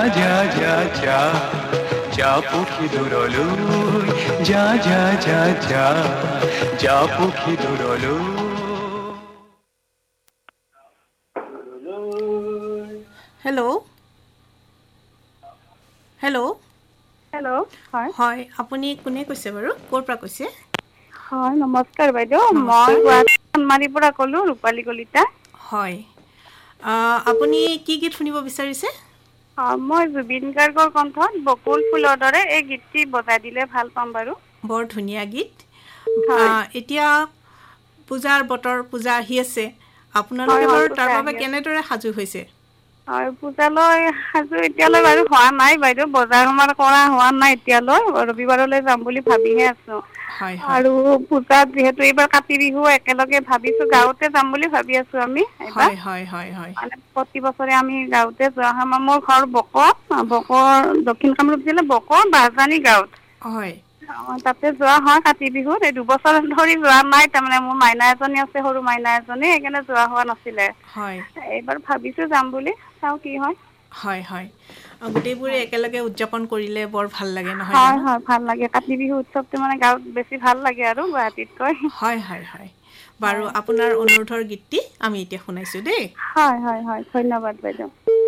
যা যা যা যা পক্ষী দূৰলৈ যা যা যা যা যা পক্ষী দূৰলৈ হেল্ল' হেল্ল' হেল্ল' হয় হয় আপুনি কোনে কৈছে বাৰু ক'ৰ পৰা কৈছে হয় নমস্কাৰ বাইদেউ মই নমস্কাৰ গুৱাহাটীৰ পৰা ক'লো ৰূপালী কলিতা হয় আপুনি কি গীত শুনিব বিচাৰিছে মই জুবিন গাৰ্গৰ কণ্ঠত বকুল ফুলৰ দৰে এই গীতটি বজাই দিলে ভাল পাম বাৰু বৰ ধুনীয়া গীত হয় এতিয়া পূজাৰ বতৰ পূজা আহি আছে হয় আপোনালোকে হয় বাৰু তাৰ পূজা বাবে আহি আছে কেনেদৰে সাজু হৈছে হয় পূজালৈ সাজু এতিয়ালৈ বাৰু হোৱা নাই বাইদেউ বজাৰ সমাৰ কৰা হোৱা নাই এতিয়ালৈ ৰবিবাৰলৈ যাম বুলি ভাবিহে আছো হয় হয় আৰু পূজাত যিহেতু এইবাৰ কাতি বিহু একেলগে ভাবিছো গাঁৱতে যাম বুলি ভাবি আছো আমি এইবাৰ হয় হয় হয় হয় মানে প্ৰতি বছৰে আমি গাঁৱতে যোৱা হয় মোৰ ঘৰ বকৰ দক্ষিণ কামৰূপ জিলাৰ বকৰ বাহজানী গাঁৱত হয় তাতে যোৱা হয় কাতি বিহুত এই দুবছৰ ধৰি যোৱা নাই তাৰমানে মোৰ মাইনা এজনী আছে সৰু মাইনা এজনী সেইকাৰণে যোৱা হোৱা নাছিলে হয় এইবাৰ ভাবিছো যাম বুলি চাও কি হয় হয় হয় গোটেইবোৰে হয় একেলগে উদযাপন কৰিলে বৰ ভাল লাগে নহয় হয় জানো হয় ভাল লাগে কাতি বিহু উৎসৱটো মানে গাঁৱত বেছি ভাল লাগে আৰু গুৱাহাটীতকৈ হয় হয় হয় বাৰু হয় আপোনাৰ অনুৰোধৰ গীতটি আমি এতিয়া শুনাইছোঁ দেই হয় হয় হয় ধন্যবাদ বাইদেউ